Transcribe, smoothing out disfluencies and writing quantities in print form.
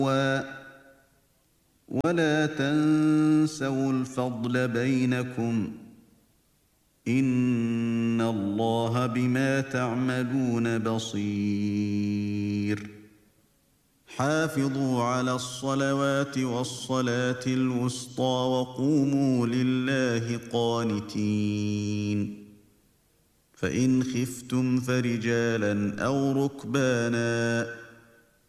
ولا تنسوا الفضل بينكم إن الله بما تعملون بصير حافظوا على الصلوات والصلاة الوسطى وقوموا لله قانتين فإن خفتم فرجالا أو ركبانا